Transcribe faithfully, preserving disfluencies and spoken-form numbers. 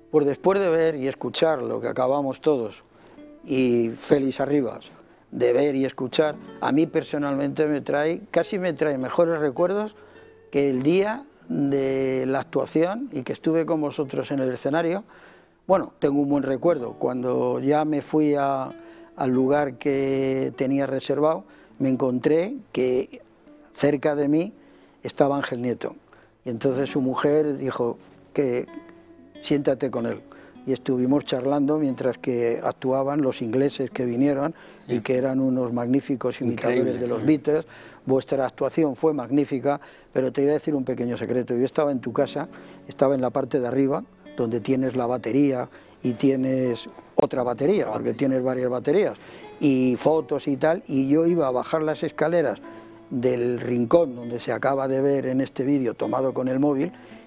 Pues después de ver y escuchar lo que acabamos todos, y Félix Arribas, de ver y escuchar, a mí personalmente me trae, casi me trae mejores recuerdos que el día de la actuación y que estuve con vosotros en el escenario. Bueno, tengo un buen recuerdo, cuando ya me fui a, al lugar que tenía reservado, me encontré que cerca de mí estaba Ángel Nieto, y entonces su mujer dijo que siéntate con él, y estuvimos charlando mientras que actuaban los ingleses que vinieron, sí, y que eran unos magníficos imitadores Increíble, de los Beatles. Vuestra actuación fue magnífica, pero te voy a decir un pequeño secreto. Yo estaba en tu casa, estaba en la parte de arriba, donde tienes la batería y tienes otra batería, porque tienes varias baterías, y fotos y tal, y yo iba a bajar las escaleras del rincón donde se acaba de ver en este vídeo tomado con el móvil,